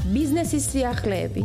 ბიზნესის სიახლეები.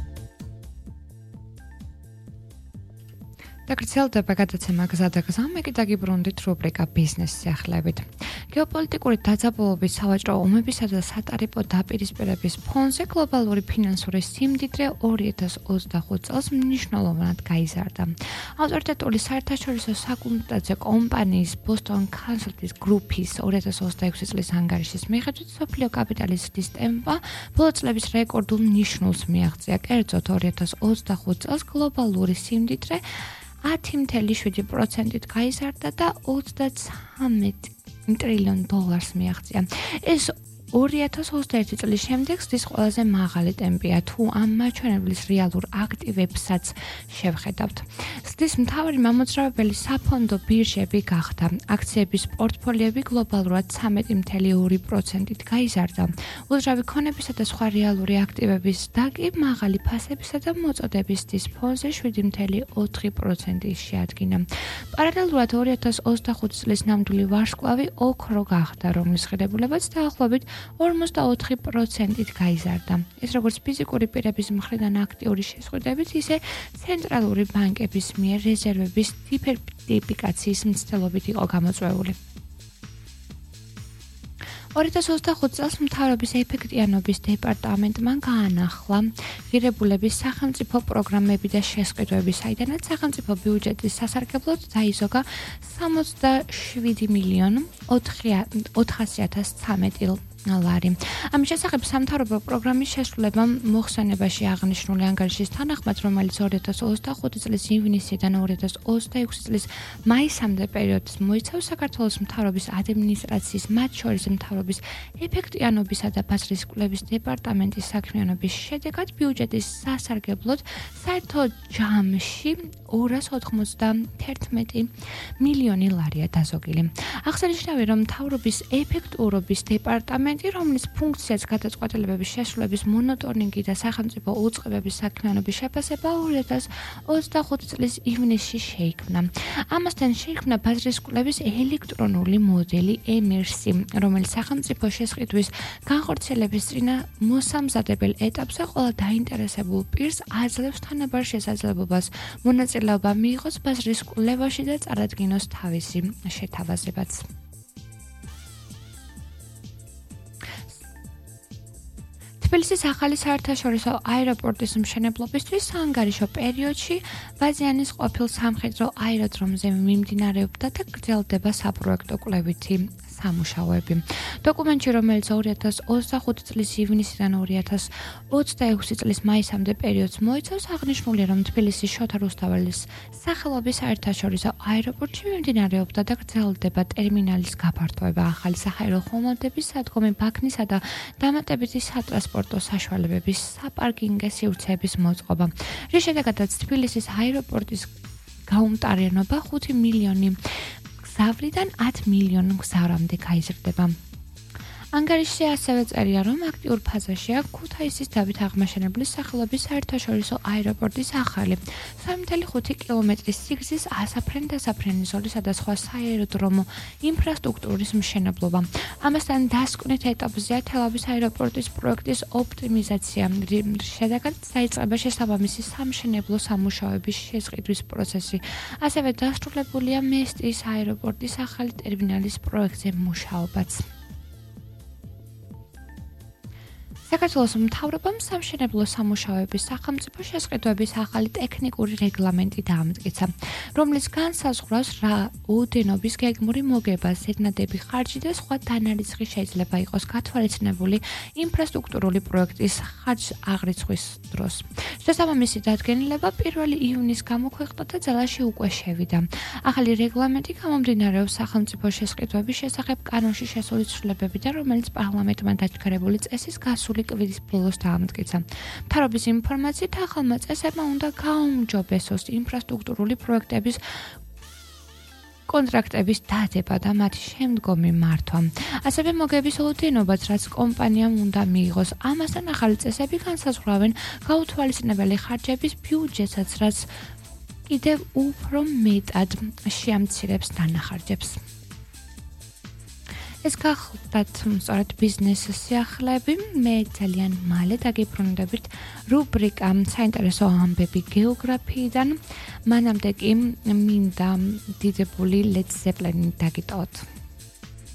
დაგრძელდება გადაცემა გზადაგზა კი დაგიბრუნდით რუბრიკა ბიზნეს სიახლეებით. გეოპოლიტიკური დაძაბულობის სავაჭრო ომებისა და სატარიფო დაპირისპირების ფონზე გლობალური ფინანსური სიმდიდრე 2025 წელს მნიშვნელოვნად გაიზარდა. ავტორიტეტული საერთაშორისო საკონსულტაციო კომპანიის Boston Consulting Group-ის 2026 წლის ანგარიშის მიხედვით მსოფლიო კაპიტალის ზრდის ტემპმა ბოლო წლების რეკორდულ ნიშნულს მიაღწია. კერძოდ 2025 წელს გლობალური სიმდიდრე 10.7%-ით გაიზარდა და 33 ტრილიონ დოლარს მიაღწია. ეს 2021 წლის შემდეგ ზრდის ყველაზე მაღალი ტემპია, თუ ამ მაჩვენებლის რეალურ აქტივებსაც შევხედავთ. ზრდის მთავარი მამოძრავებელი საფონდო ბირჟები გახდა. აქციების პორტფოლიოები გლობალურად 13.2%-ით გაიზარდა. უძრავი ქონებისა და სხვა რეალური აქტივების და კი მაღალი ფასებისა და მოწოდების ზრდის ფონზე 7.4% შეადგინა. პარალელურად 2025 წლის ნამდვილი ვარსკვლავი ოქრო გახდა, რომლის ღირებულებაც დაახლოებით 44%-ით გაიზარდა. ეს როგორც ფიზიკური პირების მხრიდან აქტიური შესყიდვებით, ისე ცენტრალური ბანკების მიერ რეზერვების დივერსიფიკაციის მცდელობით იყო გამოწვეული. 2025 წელს მთავრობის ეფექტიანობის დეპარტამენტმა გაანახლა ღირებულების სახელმწიფო პროგრამები და შესყიდვები, საიდანაც სახელმწიფო ბიუჯეტის სასარგებლოდ დაიზოგა 67.413 ლარი. ამის შესახებ სამთავრობო პროგრამის შესრულებამ მოხსენებაში აღნიშნული ანგარიშის თანახმად, რომელიც 2025 წლის ივნისიდან 2026 წლის მაისამდე პერიოდს მოიცავს, საქართველოს მთავრობის ადმინისტრაციის, მათ შორის მთავრობის ეფექტიანობისა და ბაზრის კვლევის დეპარტამენტის საქმიანობის შედეგად ბიუჯეტის სასარგებლოდ საერთო ჯამში 291 მილიონი ლარია დაზოგილი. აღსანიშნავია, რომ მთავრობის ეფექტურობის დეპარტამენტი, რომლის ფუნქციაც გადაწყვეტილებების შესრულების მონიტორინგი და სახელმწიფო უწყებების საქმიანობის შეფასება 2025 წლის ივნისში შეიქმნა. ამასთან შეიქმნა ბაზრის კვლევის ელექტრონული მოდელი MRC, რომელიც სახელმწიფო შესყიდვის განხორციელების წინა მოსამზადებელ ეტაპზე ყველა დაინტერესებულ პირს აძლევს თანაბარ შესაძლებლობას მონაწილეობა მიიღოს ბაზრის კვლევაში და წარადგინოს თავისი შეთავაზებაც. თბილისის ახალი საერთაშორისო აეროპორტის მშენებლობისთვის საანგარიშო პერიოდში ბაზიანის ყოფილ სამხედრო აეროდრომზე მიმდინარეობდა და გრძელდება საპროექტო კვლევითი სამუშაოები. დოკუმენტში, რომელიც 2025 წლის ივნისიდან 2026 წლის მაისამდე პერიოდს მოიცავს, აღნიშნულია, რომ თბილისის შოთა რუსთაველის სახელობის საერთაშორისო აეროპორტში მიმდინარეობდა და გრძელდება ტერმინალის გაფართოება, ახალი საჰაერო ხომალდების სადგომი ბაქნისა და დამატებითი სატრანსპორტო საშუალებების საპარკინგო სივრცეების მოწყობა, რის შედეგადაც თბილისის აეროპორტის გაუმტარიანობა 5 მილიონი გზავრიდან 10 მილიონ გზავრამდე გაიზრდება. ანგარიშზე ასევე წერია, რომ აქტიურ ფაზაშია ქუთაისის დავით აღმაშენებლის სახელობის საერთაშორისო აეროპორტის ახალი 3.5 კილომეტრის სიგრძის ასაფრენ-დასაფრენი ზოლისა და სხვა საეროდრომო ინფრასტრუქტურის მშენებლობა. ამასთან დასკვნით ეტაპზეა თელავის აეროპორტის პროექტის ოპტიმიზაცია, შედეგად დაიწყება შესაბამისი სამშენებლო სამუშაოების შესყიდვის პროცესი. ასევე დასრულებულია მესტიის აეროპორტის ახალი ტერმინალის პროექტზე მუშაობაც. საქართველოს მთავრობამ სამშენებლო სამუშაოების სახელმწიფო შესყიდვების ახალი ტექნიკური რეგლამენტი დაამტკიცა, რომლის განსაზღვრავს რა ოდენობის გეგმური მოგება, ზედნადები ხარჯი და სხვა დანარიცხი შეიძლება იყოს გათვალისწინებული ინფრასტრუქტურული პროექტის ხარჯ-აღრიცხვის დროს. შესაბამისი დადგენილება 1 ივნისს გამოქვეყნდა და ძალაში უკვე შევიდა. ახალი რეგლამენტი გამომდინარეობს სახელმწიფო შესყიდვების შესახებ კანონში შესული ცვლილებებიდან, რომელიც პარლამენტმა დაჩქარებული წესის გასული კვირის ბოლოს დაამტკიცა. მთავრობის ინფორმაციით, ახალმა წესებმა უნდა გაუმჯობესოს ინფრასტრუქტურული პროექტების კონტრაქტების დადება და მათი შემდგომი მართვა. ასევე მოგების ოდენობაც, რაც კომპანიამ უნდა მიიღოს. ამასთან ახალი წესები განსაზღვრავენ გაუთვალისწინებელი ხარჯების ბიუჯეტსაც, რაც კიდევ უფრო მეტად შეამცირებს დანახარჯებს. ეს გახლდათ სწორედ ბიზნესის სიახლეები. მე ძალიან მალე დაგიბრუნდებით რუბრიკა საინტერესო ამბები გეოგრაფიიდან. მანამდე კი მინდა დიდებული Led Zeppelin დაგიტოვოთ.